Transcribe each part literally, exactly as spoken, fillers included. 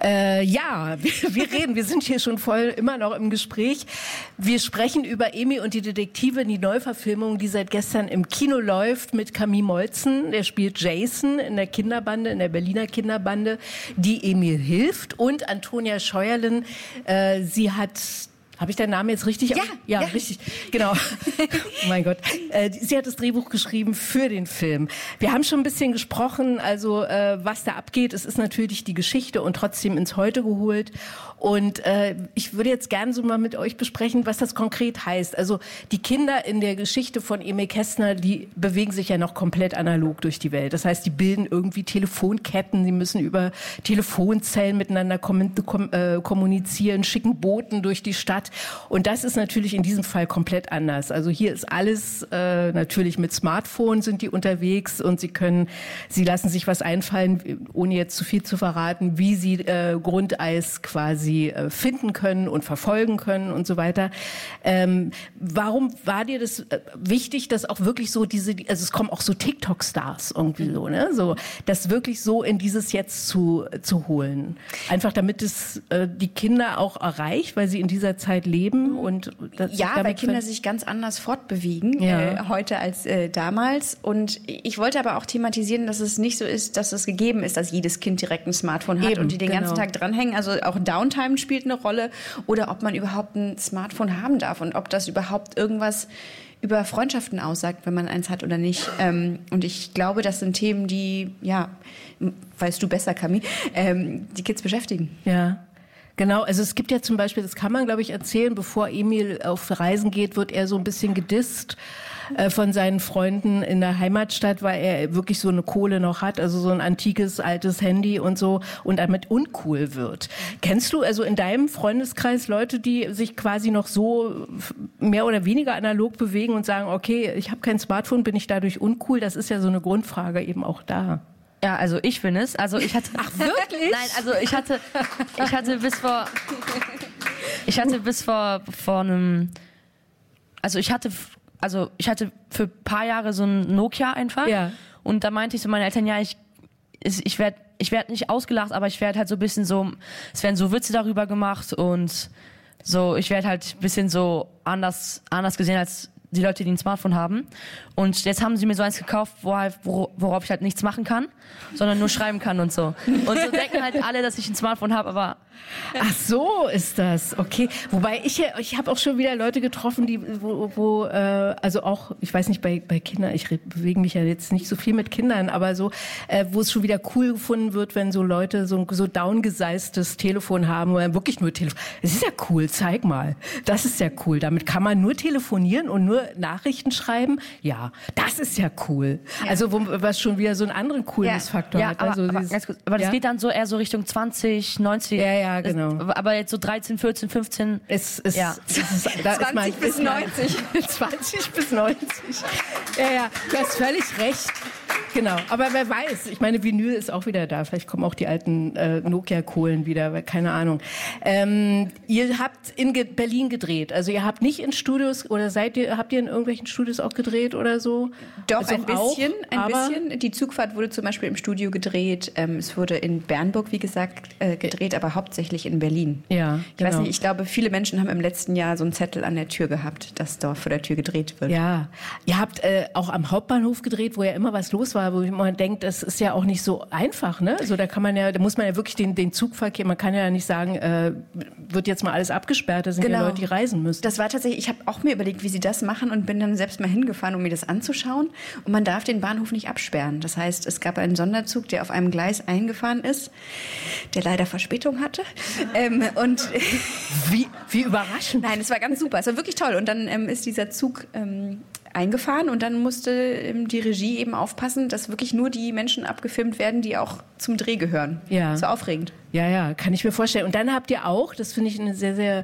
Äh, ja, wir, wir reden, wir sind hier schon voll immer noch im Gespräch. Wir sprechen über Emil und die Detektive, die Neuverfilmung, die seit gestern im Kino läuft mit Camille Molzen. Der spielt Jason in der Kinderbande, in der Berliner Kinderbande, die Emil hilft. Und Antonia Scheuerlen, äh, sie hat... Habe ich deinen Namen jetzt richtig? Ja, ja, ja. richtig. Genau. Oh mein Gott. Äh, sie hat das Drehbuch geschrieben für den Film. Wir haben schon ein bisschen gesprochen, also äh, was da abgeht. Es ist natürlich die Geschichte und trotzdem ins Heute geholt. Und äh, ich würde jetzt gerne so mal mit euch besprechen, was das konkret heißt. Also die Kinder in der Geschichte von Emil Kästner, die bewegen sich ja noch komplett analog durch die Welt. Das heißt, die bilden irgendwie Telefonketten, sie müssen über Telefonzellen miteinander kom- kom- äh, kommunizieren, schicken Boten durch die Stadt. Und das ist natürlich in diesem Fall komplett anders. Also hier ist alles äh, natürlich mit Smartphone sind die unterwegs und sie können, sie lassen sich was einfallen, ohne jetzt zu viel zu verraten, wie sie äh, Grundeis quasi äh, finden können und verfolgen können und so weiter. Ähm, warum war dir das äh, wichtig, dass auch wirklich so diese, also es kommen auch so TikTok-Stars irgendwie so, ne, so das wirklich so in dieses Jetzt zu zu holen, einfach damit es äh, die Kinder auch erreicht, weil sie in dieser Zeit leben und das, ja, weil Kinder sich ganz anders fortbewegen ja. äh, heute als äh, damals. Und ich wollte aber auch thematisieren, dass es nicht so ist, dass es gegeben ist, dass jedes Kind direkt ein Smartphone hat Eben, und die den genau. ganzen Tag dranhängen. Also auch Downtime spielt eine Rolle oder ob man überhaupt ein Smartphone haben darf und ob das überhaupt irgendwas über Freundschaften aussagt, wenn man eins hat oder nicht. Ähm, und ich glaube, das sind Themen, die, ja, weißt du besser, Camille, ähm, die Kids beschäftigen. Ja. Genau, also es gibt ja zum Beispiel, das kann man glaube ich erzählen, bevor Emil auf Reisen geht, wird er so ein bisschen gedisst äh, von seinen Freunden in der Heimatstadt, weil er wirklich so eine Kohle noch hat, also so ein antikes, altes Handy und so und damit uncool wird. Kennst du also in deinem Freundeskreis Leute, die sich quasi noch so mehr oder weniger analog bewegen und sagen, okay, ich habe kein Smartphone, bin ich dadurch uncool? Das ist ja so eine Grundfrage eben auch da. Ja, also ich bin es. Also ich hatte. Ach wirklich? Nein, also ich hatte, ich hatte bis vor, ich hatte bis vor vor einem, also ich hatte, also ich hatte für ein paar Jahre so ein Nokia einfach. Ja. Und da meinte ich so meinen Eltern, ja, ich, ich werde, ich werde nicht ausgelacht, aber ich werde halt so ein bisschen so, es werden so Witze darüber gemacht und so, ich werde halt ein bisschen so anders, anders gesehen als die Leute, die ein Smartphone haben. Und jetzt haben sie mir so eins gekauft, wo halt, worauf ich halt nichts machen kann, sondern nur schreiben kann und so. Und so denken halt alle, dass ich ein Smartphone habe, aber... Ach so ist das, okay. Wobei ich ich habe auch schon wieder Leute getroffen, die wo, wo äh, also auch, ich weiß nicht, bei bei Kindern, ich bewege mich ja jetzt nicht so viel mit Kindern, aber so, äh, wo es schon wieder cool gefunden wird, wenn so Leute so so downgeseistes Telefon haben oder wirklich nur Telefon. Es ist ja cool, zeig mal. Das ist ja cool. Damit kann man nur telefonieren und nur Nachrichten schreiben. Ja, das ist ja cool. Ja. Also wo, was schon wieder so einen anderen Coolness-Faktor ja, hat. Aber, also aber, dieses, ganz kurz, aber das ja? geht dann so eher so Richtung zwanzig, neunzig. Ja, ja, genau. Das, aber jetzt so dreizehn, vierzehn, fünfzehn. Es ist, ja. es ist, da zwanzig ist mein, bis neunzig. zwanzig bis neunzig. Ja, ja, du hast völlig recht. Genau, aber wer weiß, ich meine, Vinyl ist auch wieder da. Vielleicht kommen auch die alten äh, Nokia-Kohlen wieder, keine Ahnung. Ähm, ihr habt in Ge- Berlin gedreht, also ihr habt nicht in Studios oder seid ihr, habt ihr in irgendwelchen Studios auch gedreht oder so? Doch, also ein bisschen, auch, ein aber bisschen. Die Zugfahrt wurde zum Beispiel im Studio gedreht. Ähm, es wurde in Bernburg, wie gesagt, äh, gedreht, aber hauptsächlich in Berlin. Ja, Ich genau. weiß nicht, ich glaube, viele Menschen haben im letzten Jahr so einen Zettel an der Tür gehabt, dass dort vor der Tür gedreht wird. Ja, ihr habt äh, auch am Hauptbahnhof gedreht, wo ja immer was los war, wo man denkt, das ist ja auch nicht so einfach, ne? Also da kann man ja, da muss man ja wirklich den, den Zugverkehr, man kann ja nicht sagen, äh, wird jetzt mal alles abgesperrt, da sind Genau. ja Leute, die reisen müssen. Das war tatsächlich, ich habe auch mir überlegt, wie sie das machen und bin dann selbst mal hingefahren, um mir das anzuschauen. Und man darf den Bahnhof nicht absperren. Das heißt, es gab einen Sonderzug, der auf einem Gleis eingefahren ist, der leider Verspätung hatte. ähm, und Wie, wie überraschend. Nein, es war ganz super. Es war wirklich toll. Und dann ähm, ist dieser Zug ähm, eingefahren und dann musste ähm, die Regie eben aufpassen, dass wirklich nur die Menschen abgefilmt werden, die auch zum Dreh gehören. Ja. So aufregend. Ja, ja, kann ich mir vorstellen. Und dann habt ihr auch, das finde ich eine sehr, sehr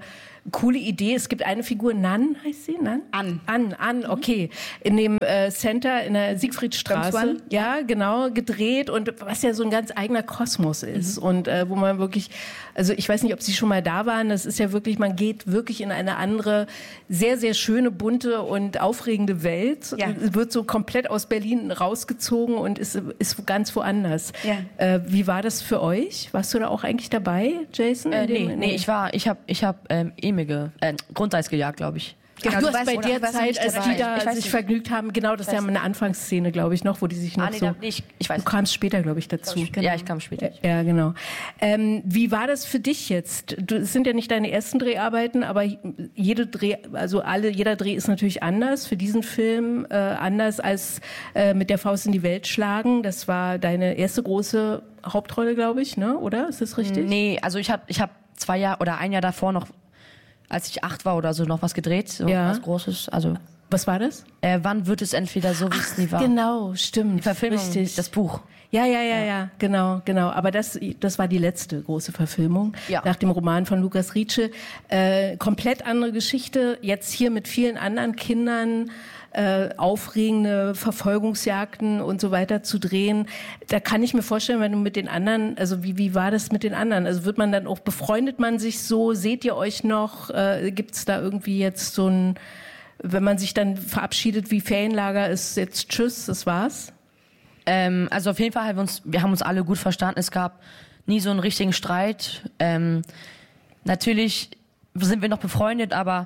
coole Idee. Es gibt eine Figur, Nan heißt sie? Nan? Ann. Ann, Ann, okay. In dem äh, Center in der Siegfriedstraße. Ja, genau, gedreht und was ja so ein ganz eigener Kosmos ist. Mhm. Und äh, wo man wirklich, also ich weiß nicht, ob Sie schon mal da waren, das ist ja wirklich, man geht wirklich in eine andere, sehr, sehr schöne, bunte und aufregende Welt. Ja. Wird so komplett aus Berlin rausgezogen und ist, ist ganz woanders. Ja. Äh, wie war das für euch? Warst du da auch eigentlich dabei, Jason? Äh, in dem, nee, in nee, dem- ich war, ich habe, ich habe ähm, Emige, äh, Grundeis gejagt, glaube ich. Genau, Ach, du du hast warst- bei oder der warst du Zeit, nicht als dabei? die da Ich weiß sich nicht. vergnügt haben, genau, das ist ja eine Anfangsszene, glaube ich, noch, wo die sich noch Ah, nee, so... da, nee, ich, ich weiß. Du kamst später, glaube ich, dazu. Ja, ich kam später. Ja, genau. Ähm, wie war das für dich jetzt? Du, es sind ja nicht deine ersten Dreharbeiten, aber jede Dreh, also alle, jeder Dreh ist natürlich anders. Für diesen Film äh, anders als äh, mit der Faust in die Welt schlagen. Das war deine erste große Hauptrolle, glaube ich, ne? Oder? Ist das richtig? Nee, also ich habe ich hab zwei Jahre oder ein Jahr davor noch, als ich acht war oder so, noch was gedreht, so Ja. was Großes. Also Was war das? äh, wann wird es entweder so, wie es nie war? Genau, stimmt. Die Verfilmung, Richtig. das Buch. Ja, ja, ja, ja, genau, genau. Aber das, das war die letzte große Verfilmung Ja. nach dem Roman von Lukas Rietsche. Äh, komplett andere Geschichte. Jetzt hier mit vielen anderen Kindern. Äh, aufregende Verfolgungsjagden und so weiter zu drehen. Da kann ich mir vorstellen, wenn du mit den anderen, also wie, wie war das mit den anderen? Also wird man dann auch, befreundet man sich so? Seht ihr euch noch? Äh, gibt's da irgendwie jetzt so ein, wenn man sich dann verabschiedet wie Ferienlager, ist jetzt tschüss, das war's? Ähm, also auf jeden Fall haben wir uns, wir haben uns alle gut verstanden. Es gab nie so einen richtigen Streit. Ähm, natürlich sind wir noch befreundet, aber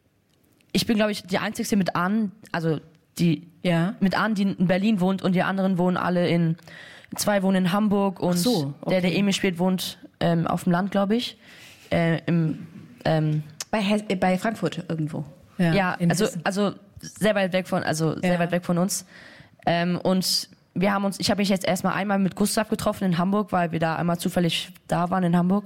ich bin, glaube ich, die Einzige mit Ann, also die Ja. mit Ann, die in Berlin wohnt und die anderen wohnen alle in, zwei wohnen in Hamburg und Ach so, okay. der, der Emil spielt, wohnt ähm, auf dem Land, glaube ich. Äh, im, ähm, Bei, Hes- äh, bei Frankfurt irgendwo. ja, in also, Hessen. also sehr weit weg von, also sehr Ja. weit weg von uns. Ähm, und wir haben uns, ich habe mich jetzt erstmal einmal mit Gustav getroffen in Hamburg, weil wir da einmal zufällig da waren in Hamburg.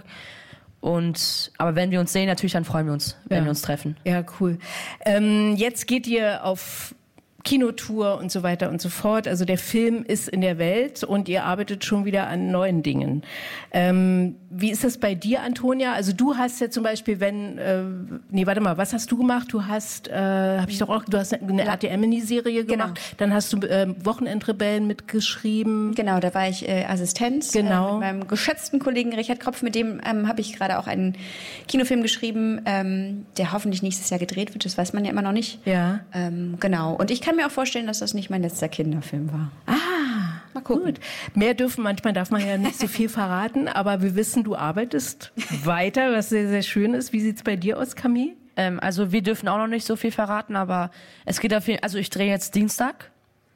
Und, aber wenn wir uns sehen, natürlich, dann freuen wir uns, wenn Ja. wir uns treffen. Ja, cool. Ähm, jetzt geht ihr auf Kinotour und so weiter und so fort. Also der Film ist in der Welt und ihr arbeitet schon wieder an neuen Dingen. Ähm, wie ist das bei dir, Antonia? Also du hast ja zum Beispiel, wenn, äh, nee, warte mal, was hast du gemacht? Du hast, äh, habe ich doch auch, du hast eine R T M-Miniserie Genau. gemacht. Dann hast du äh, Wochenendrebellen mitgeschrieben. Genau, da war ich äh, Assistenz Genau. äh, mit meinem geschätzten Kollegen Richard Kropf. Mit dem ähm, habe ich gerade auch einen Kinofilm geschrieben, ähm, der hoffentlich nächstes Jahr gedreht wird. Das weiß man ja immer noch nicht. Ja. Ähm, genau. Und ich kann mir auch vorstellen, dass das nicht mein letzter Kinderfilm war. Ah, Mal gucken. gut. Mehr dürfen, manchmal darf man ja nicht so viel verraten, aber wir wissen, du arbeitest weiter, was sehr, sehr schön ist. Wie sieht's bei dir aus, Camille? Ähm, also wir dürfen auch noch nicht so viel verraten, aber es geht auf jeden also ich drehe jetzt Dienstag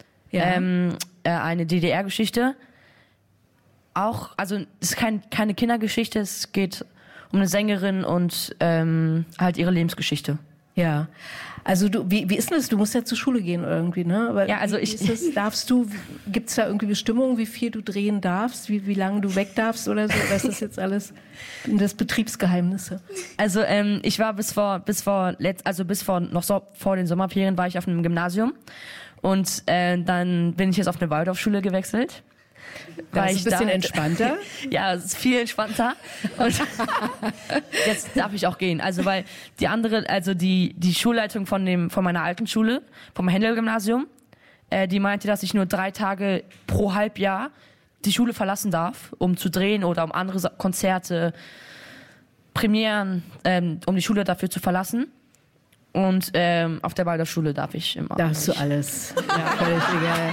ähm, äh, eine D D R-Geschichte. Auch, also es ist kein, keine Kindergeschichte, es geht um eine Sängerin und ähm, halt ihre Lebensgeschichte. Ja. Also du, wie, wie ist denn das? Du musst ja zur Schule gehen irgendwie, ne? Aber Ja, also wie, ich- wie ist das? Darfst du, gibt's da irgendwie Bestimmungen, wie viel du drehen darfst, wie, wie lange du weg darfst oder so? Oder ist das jetzt alles das Betriebsgeheimnisse? Also ähm, ich war bis vor bis vor letzt, also bis vor noch so, vor den Sommerferien war ich auf einem Gymnasium und äh, dann bin ich jetzt auf eine Waldorfschule gewechselt. Da Weil ist ich ein bisschen da- entspannter. Ja, es ist viel entspannter. Und jetzt darf ich auch gehen. Also weil die andere, also die die Schulleitung von dem von meiner alten Schule, vom Händel-Gymnasium, äh, die meinte, dass ich nur drei Tage pro Halbjahr die Schule verlassen darf, um zu drehen oder um andere Sa- Konzerte, Premieren, ähm, um die Schule dafür zu verlassen. Und ähm, auf der Waldorfschule darf ich immer. Darfst du alles. Ja, völlig egal.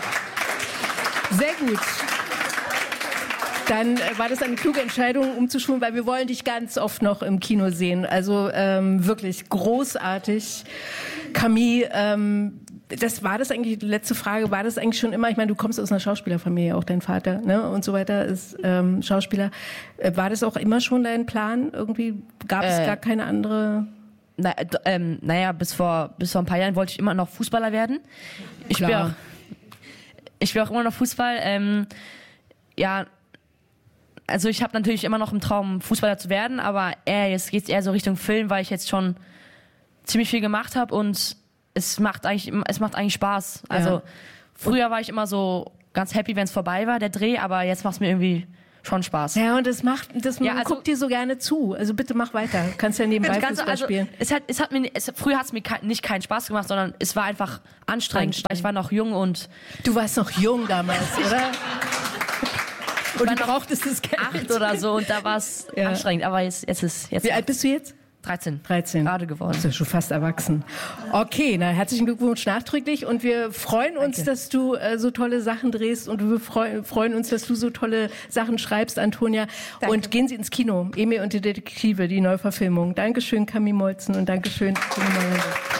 Sehr gut. Dann äh, war das eine kluge Entscheidung, umzuschulen, weil wir wollen dich ganz oft noch im Kino sehen. Also ähm, wirklich großartig. Camille, ähm, das war das eigentlich, die letzte Frage, war das eigentlich schon immer, ich meine, du kommst aus einer Schauspielerfamilie, auch dein Vater, ne, und so weiter ist ähm, Schauspieler. Äh, war das auch immer schon dein Plan? Irgendwie gab es Äh, gar keine andere... Na, d- ähm, naja, bis vor, bis vor ein paar Jahren wollte ich immer noch Fußballer werden. Ich spiele Klar. auch, ich spiele auch immer noch Fußball. Ähm, ja, also ich habe natürlich immer noch im Traum, Fußballer zu werden, aber eher, jetzt geht's eher so Richtung Film, weil ich jetzt schon ziemlich viel gemacht habe und es macht eigentlich, es macht eigentlich Spaß. Also Ja. früher war ich immer so ganz happy, wenn es vorbei war, der Dreh, aber jetzt macht es mir irgendwie schon Spaß. Ja, und das macht, das Ja, also- guckt dir so gerne zu. Also bitte mach weiter. Kannst ja nebenbei Das Ganze, Fußball also, spielen. es hat, es hat mir, es, früher hat es mir kein, nicht keinen Spaß gemacht, sondern es war einfach anstrengend, Anstrengend. weil ich war noch jung und Du warst noch jung damals, oder? Und war du noch brauchtest das Geld. acht oder so und da war es Ja. anstrengend. Aber jetzt, jetzt ist jetzt Wie alt bist du jetzt? dreizehn. dreizehn. Gerade geworden. Bist ja schon fast erwachsen. Okay, na herzlichen Glückwunsch nachträglich und wir freuen uns, Danke. dass du äh, so tolle Sachen drehst und wir freu, freuen uns, dass du so tolle Sachen schreibst, Antonia. Danke. Und gehen Sie ins Kino. Emil und die Detektive, die Neuverfilmung. Dankeschön, Camille Molzen und Dankeschön, Camille Molzen.